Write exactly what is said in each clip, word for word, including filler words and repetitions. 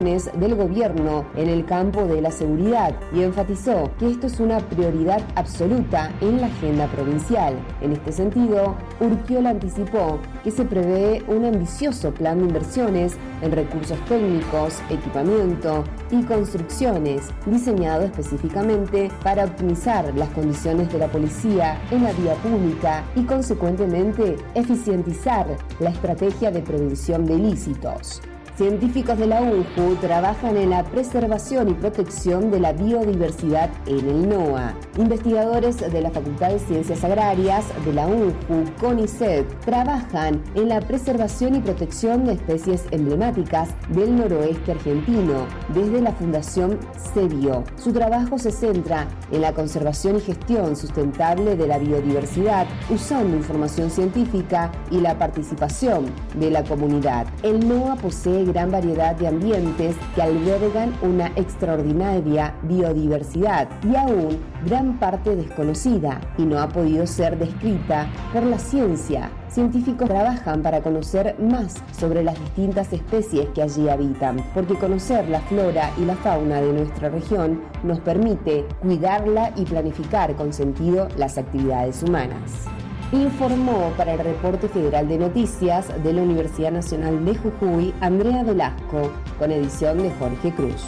acciones del gobierno en el campo de la seguridad y enfatizó que esto es una prioridad absoluta en la agenda provincial. En este sentido, Urquiola anticipó que se prevé un ambicioso plan de inversiones en recursos técnicos, equipamiento y construcciones, diseñado específicamente para optimizar las condiciones de la policía en la vía pública y, consecuentemente, eficientizar la estrategia de prevención de ilícitos. Científicos de la U N J U trabajan en la preservación y protección de la biodiversidad en el NOA. Investigadores de la Facultad de Ciencias Agrarias de la U N J U, CONICET, trabajan en la preservación y protección de especies emblemáticas del noroeste argentino desde la Fundación CEBIO. Su trabajo se centra en la conservación y gestión sustentable de la biodiversidad usando información científica y la participación de la comunidad. El NOA posee gran variedad de ambientes que albergan una extraordinaria biodiversidad y aún gran parte desconocida y no ha podido ser descrita por la ciencia. Científicos trabajan para conocer más sobre las distintas especies que allí habitan, porque conocer la flora y la fauna de nuestra región nos permite cuidarla y planificar con sentido las actividades humanas. Informó para el Reporte Federal de Noticias de la Universidad Nacional de Jujuy, Andrea Velasco, con edición de Jorge Cruz.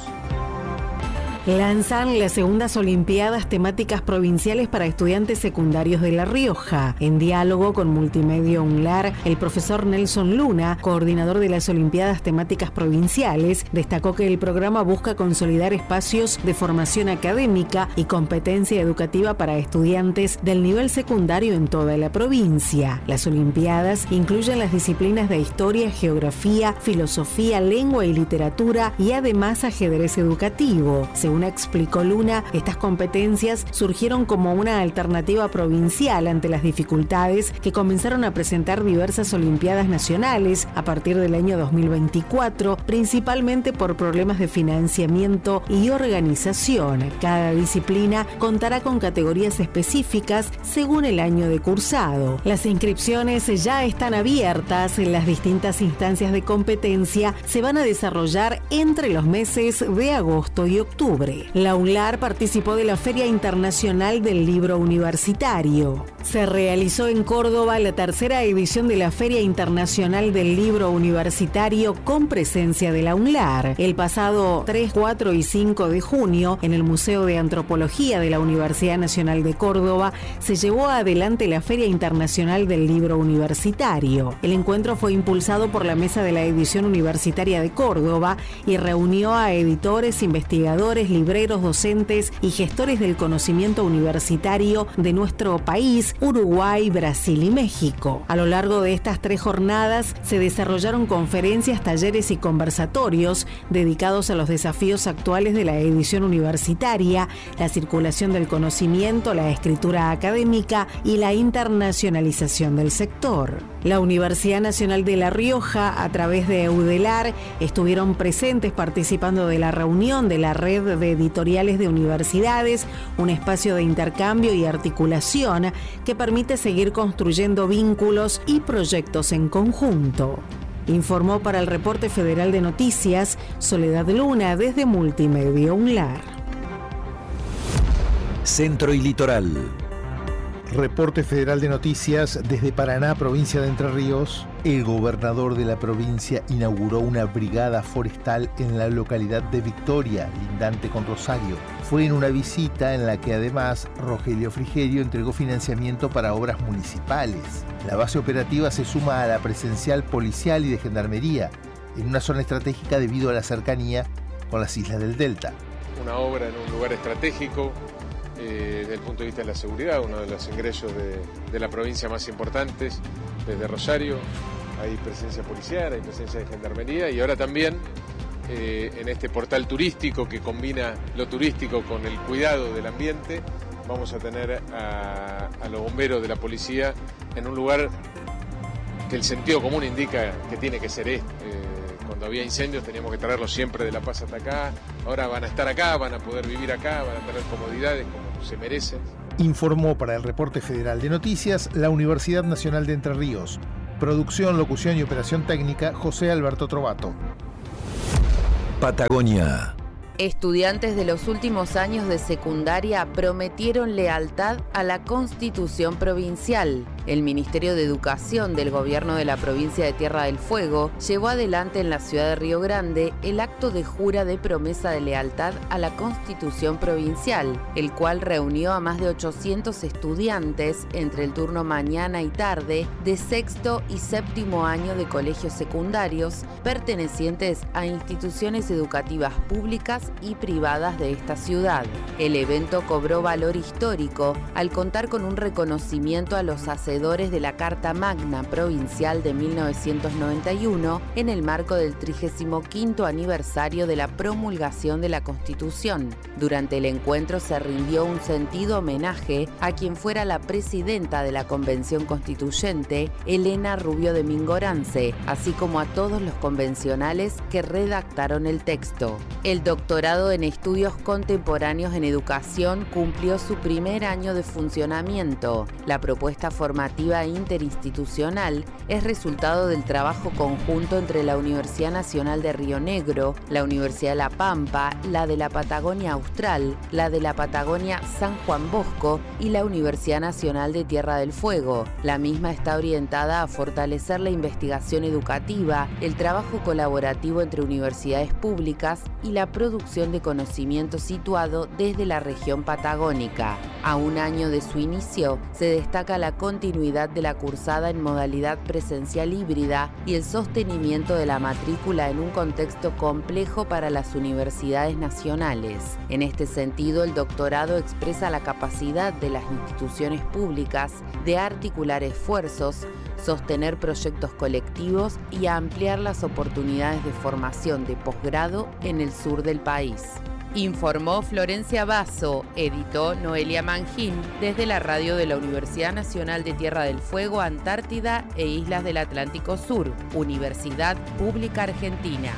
Lanzan las segundas Olimpiadas temáticas provinciales para estudiantes secundarios de La Rioja. En diálogo con Multimedia UNLAR, el profesor Nelson Luna, coordinador de las Olimpiadas temáticas provinciales, destacó que el programa busca consolidar espacios de formación académica y competencia educativa para estudiantes del nivel secundario en toda la provincia. Las Olimpiadas incluyen las disciplinas de historia, geografía, filosofía, lengua y literatura y además ajedrez educativo. Según explicó Luna, estas competencias surgieron como una alternativa provincial ante las dificultades que comenzaron a presentar diversas Olimpiadas nacionales a partir del año dos mil veinticuatro, principalmente por problemas de financiamiento y organización. Cada disciplina contará con categorías específicas según el año de cursado. Las inscripciones ya están abiertas. Las distintas instancias de competencia se van a desarrollar entre los meses de agosto y octubre. La UNLAR participó de la Feria Internacional del Libro Universitario. Se realizó en Córdoba la tercera edición de la Feria Internacional del Libro Universitario con presencia de la UNLAR. El pasado tres, cuatro y cinco de junio, en el Museo de Antropología de la Universidad Nacional de Córdoba, se llevó adelante la Feria Internacional del Libro Universitario. El encuentro fue impulsado por la Mesa de la Edición Universitaria de Córdoba y reunió a editores, investigadores, libreros, docentes y gestores del conocimiento universitario de nuestro país, Uruguay, Brasil y México. A lo largo de estas tres jornadas se desarrollaron conferencias, talleres y conversatorios dedicados a los desafíos actuales de la edición universitaria, la circulación del conocimiento, la escritura académica y la internacionalización del sector. La Universidad Nacional de La Rioja, a través de EUDELAR, estuvieron presentes participando de la reunión de la Red de Editoriales de Universidades, un espacio de intercambio y articulación que permite seguir construyendo vínculos y proyectos en conjunto. Informó para el Reporte Federal de Noticias Soledad Luna desde Multimedia UNLAR. Centro y Litoral. Reporte Federal de Noticias desde Paraná, provincia de Entre Ríos. El gobernador de la provincia inauguró una brigada forestal en la localidad de Victoria, lindante con Rosario. Fue en una visita en la que además Rogelio Frigerio entregó financiamiento para obras municipales. La base operativa se suma a la presencial policial y de gendarmería, en una zona estratégica debido a la cercanía con las islas del Delta. Una obra en un lugar estratégico, Eh, desde el punto de vista de la seguridad, uno de los ingresos de, de la provincia más importantes, desde Rosario, hay presencia policial, hay presencia de gendarmería y ahora también eh, en este portal turístico que combina lo turístico con el cuidado del ambiente, vamos a tener a, a los bomberos de la policía en un lugar que el sentido común indica que tiene que ser este. Eh, Cuando había incendios teníamos que traerlos siempre de La Paz hasta acá, ahora van a estar acá, van a poder vivir acá, van a tener comodidades como se merecen. Informó para el Reporte Federal de Noticias la Universidad Nacional de Entre Ríos. Producción, locución y operación técnica, José Alberto Trovato. Patagonia. Estudiantes de los últimos años de secundaria prometieron lealtad a la Constitución Provincial. El Ministerio de Educación del Gobierno de la provincia de Tierra del Fuego llevó adelante en la ciudad de Río Grande el acto de jura de promesa de lealtad a la Constitución Provincial, el cual reunió a más de ochocientos estudiantes entre el turno mañana y tarde de sexto y séptimo año de colegios secundarios pertenecientes a instituciones educativas públicas y privadas de esta ciudad. El evento cobró valor histórico al contar con un reconocimiento a los hacedores de la Carta Magna Provincial de mil novecientos noventa y uno en el marco del trigésimo quinto aniversario de la promulgación de la Constitución. Durante el encuentro se rindió un sentido homenaje a quien fuera la presidenta de la Convención Constituyente, Elena Rubio de Mingorance, así como a todos los convencionales que redactaron el texto. El doctorado en Estudios Contemporáneos en Educación cumplió su primer año de funcionamiento. La propuesta formativa interinstitucional es resultado del trabajo conjunto entre la Universidad Nacional de Río Negro, la Universidad de La Pampa, la de la Patagonia Austral, la de la Patagonia San Juan Bosco y la Universidad Nacional de Tierra del Fuego. La misma está orientada a fortalecer la investigación educativa, el trabajo colaborativo entre universidades públicas y la producción de conocimiento situado desde la región patagónica. A un año de su inicio, se destaca la continuidad de la cursada en modalidad presencial híbrida y el sostenimiento de la matrícula en un contexto complejo para las universidades nacionales. En este sentido, el doctorado expresa la capacidad de las instituciones públicas de articular esfuerzos, sostener proyectos colectivos y ampliar las oportunidades de formación de posgrado en el sur del país. Informó Florencia Basso, editó Noelia Mangín desde la radio de la Universidad Nacional de Tierra del Fuego, Antártida e Islas del Atlántico Sur, Universidad Pública Argentina.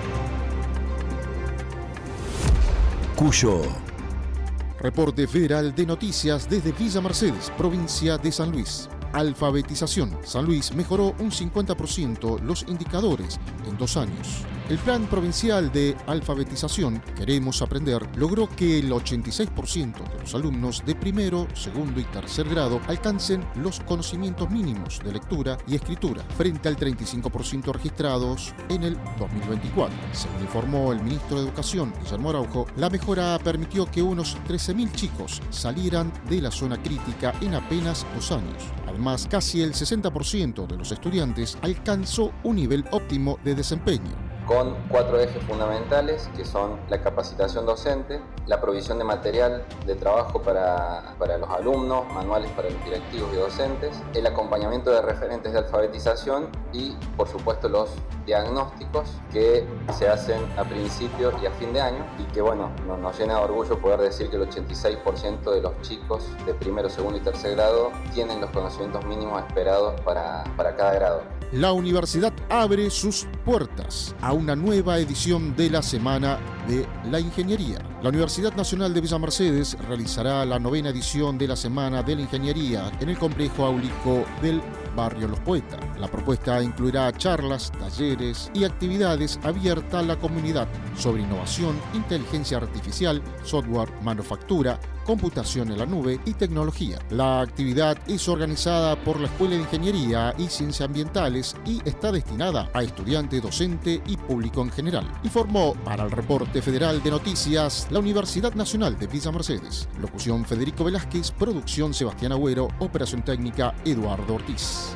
Cuyo. Reporte federal de noticias desde Villa Mercedes, provincia de San Luis. Alfabetización. San Luis mejoró un cincuenta por ciento los indicadores en dos años. El Plan Provincial de Alfabetización Queremos Aprender logró que el ochenta y seis por ciento de los alumnos de primero, segundo y tercer grado alcancen los conocimientos mínimos de lectura y escritura, frente al treinta y cinco por ciento registrados en el dos mil veinticuatro. Según informó el ministro de Educación, Guillermo Araujo, la mejora permitió que unos trece mil chicos salieran de la zona crítica en apenas dos años. Además, casi el sesenta por ciento de los estudiantes alcanzó un nivel óptimo de desempeño, con cuatro ejes fundamentales que son la capacitación docente, la provisión de material de trabajo para, para los alumnos, manuales para los directivos y docentes, el acompañamiento de referentes de alfabetización y, por supuesto, los diagnósticos que se hacen a principio y a fin de año y que, bueno, nos, nos llena de orgullo poder decir que el ochenta y seis por ciento de los chicos de primero, segundo y tercer grado tienen los conocimientos mínimos esperados para, para cada grado. La universidad abre sus puertas a una nueva edición de la Semana de la Ingeniería. La Universidad Nacional de Villa Mercedes realizará la novena edición de la Semana de la Ingeniería en el complejo áulico del barrio Los Poetas. La propuesta incluirá charlas, talleres y actividades abiertas a la comunidad sobre innovación, inteligencia artificial, software, manufactura, computación en la nube y tecnología. La actividad es organizada por la Escuela de Ingeniería y Ciencias Ambientales y está destinada a estudiante, docente y público en general. Informó para el Reporte Federal de Noticias la Universidad Nacional de Villa Mercedes. Locución Federico Velázquez, producción Sebastián Agüero, operación técnica Eduardo Ortiz.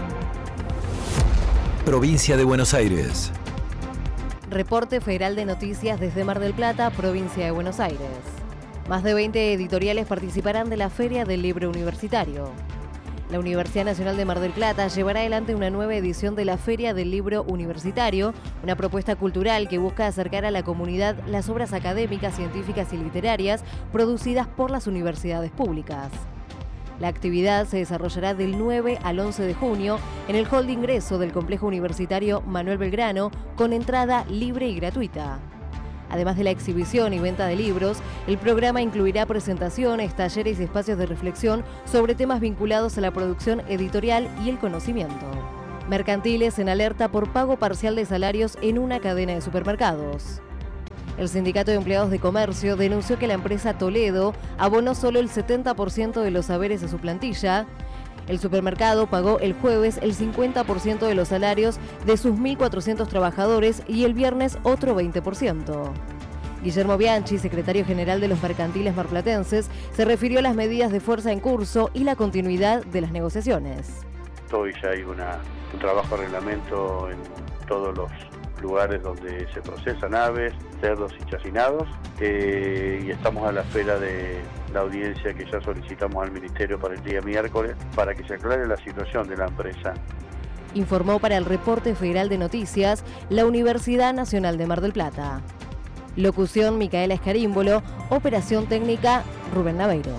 Provincia de Buenos Aires. Reporte Federal de Noticias desde Mar del Plata, provincia de Buenos Aires. Más de veinte editoriales participarán de la Feria del Libro Universitario. La Universidad Nacional de Mar del Plata llevará adelante una nueva edición de la Feria del Libro Universitario, una propuesta cultural que busca acercar a la comunidad las obras académicas, científicas y literarias producidas por las universidades públicas. La actividad se desarrollará del nueve al once de junio en el hall de ingreso del Complejo Universitario Manuel Belgrano, con entrada libre y gratuita. Además de la exhibición y venta de libros, el programa incluirá presentaciones, talleres y espacios de reflexión sobre temas vinculados a la producción editorial y el conocimiento. Mercantiles en alerta por pago parcial de salarios en una cadena de supermercados. El Sindicato de Empleados de Comercio denunció que la empresa Toledo abonó solo el setenta por ciento de los haberes a su plantilla. El supermercado pagó el jueves el cincuenta por ciento de los salarios de sus mil cuatrocientos trabajadores y el viernes otro veinte por ciento. Guillermo Bianchi, secretario general de los mercantiles marplatenses, se refirió a las medidas de fuerza en curso y la continuidad de las negociaciones. Hoy ya hay una, un trabajo de reglamento en todos los lugares donde se procesan aves, cerdos y chacinados, eh, y estamos a la espera de la audiencia que ya solicitamos al Ministerio para el día miércoles para que se aclare la situación de la empresa. Informó para el Reporte Federal de Noticias la Universidad Nacional de Mar del Plata. Locución Micaela Escarímbolo, operación técnica Rubén Naveiro.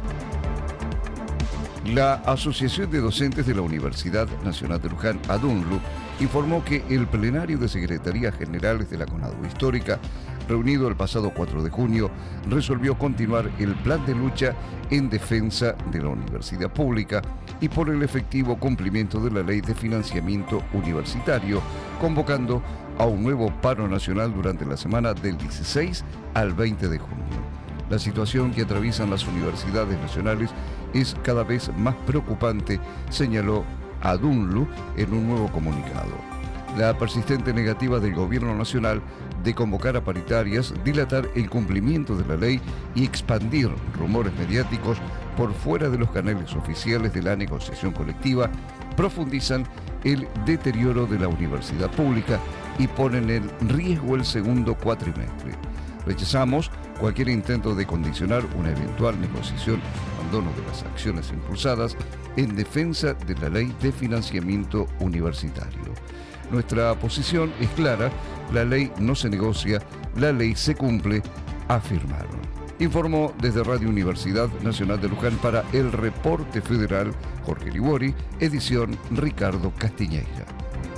La Asociación de Docentes de la Universidad Nacional de Luján, ADUNLU, informó que el plenario de Secretarías Generales de la CONADU Histórica, reunido el pasado cuatro de junio, resolvió continuar el plan de lucha en defensa de la universidad pública y por el efectivo cumplimiento de la Ley de Financiamiento Universitario, convocando a un nuevo paro nacional durante la semana del dieciséis al veinte de junio. La situación que atraviesan las universidades nacionales es cada vez más preocupante, señaló ADUNLU en un nuevo comunicado. La persistente negativa del gobierno nacional de convocar a paritarias, dilatar el cumplimiento de la ley y expandir rumores mediáticos por fuera de los canales oficiales de la negociación colectiva profundizan el deterioro de la universidad pública y ponen en riesgo el segundo cuatrimestre. Rechazamos cualquier intento de condicionar una eventual negociación o abandono de las acciones impulsadas en defensa de la Ley de Financiamiento Universitario. Nuestra posición es clara, la ley no se negocia, la ley se cumple, afirmaron. Informó desde Radio Universidad Nacional de Luján para el Reporte Federal Jorge Libori, edición Ricardo Castiñeira.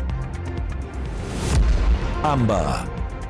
AMBA.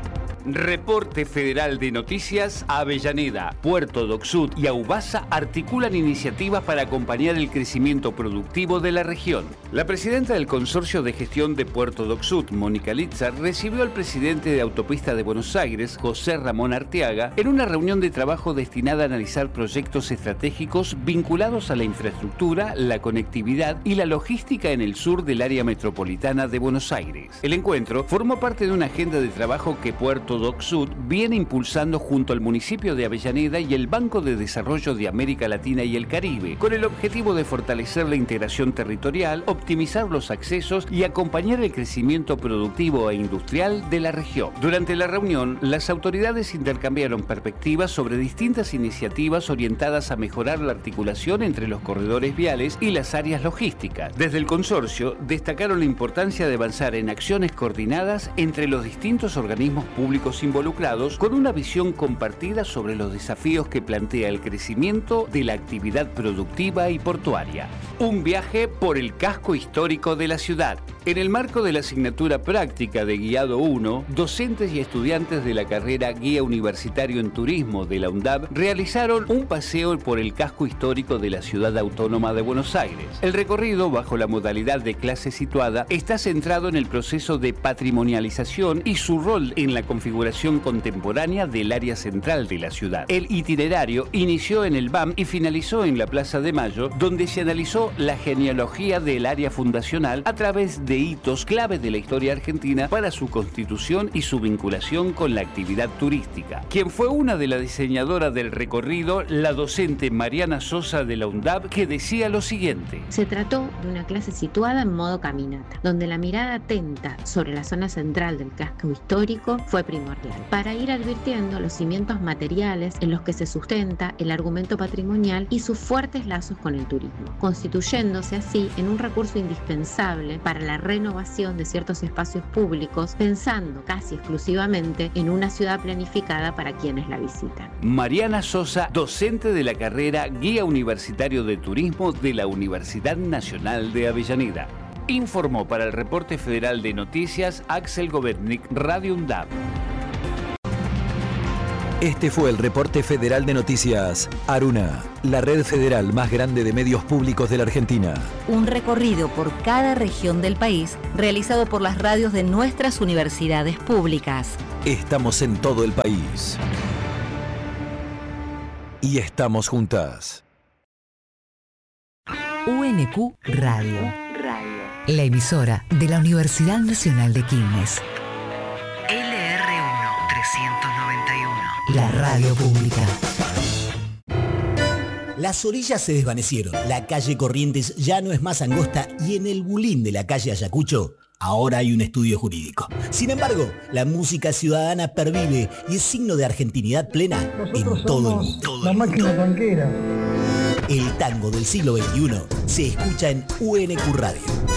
Reporte Federal de Noticias. Avellaneda, Puerto Docsud y Aubasa articulan iniciativas para acompañar el crecimiento productivo de la región. La presidenta del Consorcio de Gestión de Puerto Docsud, Mónica Litza, recibió al presidente de Autopista de Buenos Aires, José Ramón Arteaga, en una reunión de trabajo destinada a analizar proyectos estratégicos vinculados a la infraestructura, la conectividad y la logística en el sur del área metropolitana de Buenos Aires. El encuentro formó parte de una agenda de trabajo que Puerto Docsud viene impulsando junto al municipio de Avellaneda y el Banco de Desarrollo de América Latina y el Caribe, con el objetivo de fortalecer la integración territorial, optimizar los accesos y acompañar el crecimiento productivo e industrial de la región. Durante la reunión, las autoridades intercambiaron perspectivas sobre distintas iniciativas orientadas a mejorar la articulación entre los corredores viales y las áreas logísticas. Desde el consorcio, destacaron la importancia de avanzar en acciones coordinadas entre los distintos organismos públicos involucrados con una visión compartida sobre los desafíos que plantea el crecimiento de la actividad productiva y portuaria. Un viaje por el casco histórico de la ciudad. En el marco de la asignatura práctica de Guiado uno, docentes y estudiantes de la carrera Guía Universitario en Turismo de la UNDAB realizaron un paseo por el casco histórico de la Ciudad Autónoma de Buenos Aires. El recorrido, bajo la modalidad de clase situada, está centrado en el proceso de patrimonialización y su rol en la configuración contemporánea del área central de la ciudad. El itinerario inició en el B A M y finalizó en la Plaza de Mayo, donde se analizó la genealogía del área fundacional a través de hitos clave de la historia argentina para su constitución y su vinculación con la actividad turística. Quien fue una de las diseñadoras del recorrido, la docente Mariana Sosa de la UNDAB, que decía lo siguiente. Se trató de una clase situada en modo caminata, donde la mirada atenta sobre la zona central del casco histórico fue primordial, para ir advirtiendo los cimientos materiales en los que se sustenta el argumento patrimonial y sus fuertes lazos con el turismo, constituyéndose así en un recurso indispensable para la renovación de ciertos espacios públicos, pensando casi exclusivamente en una ciudad planificada para quienes la visitan. Mariana Sosa, docente de la carrera Guía Universitario de Turismo de la Universidad Nacional de Avellaneda. Informó para el Reporte Federal de Noticias Axel Govetnik, Radio UNDAB. Este fue el reporte federal de noticias Aruna, la red federal más grande de medios públicos de la Argentina. Un recorrido por cada región del país realizado por las radios de nuestras universidades públicas. Estamos en todo el país. Y estamos juntas. U N Q Radio. Radio. La emisora de la Universidad Nacional de Quilmes. L R uno trescientos noventa y uno. La radio pública. Las orillas se desvanecieron, la calle Corrientes ya no es más angosta y en el bulín de la calle Ayacucho ahora hay un estudio jurídico. Sin embargo, la música ciudadana pervive y es signo de argentinidad plena Nosotros en todo el mundo. La máquina tanquera. El tango del siglo veintiuno se escucha en U N Q Radio.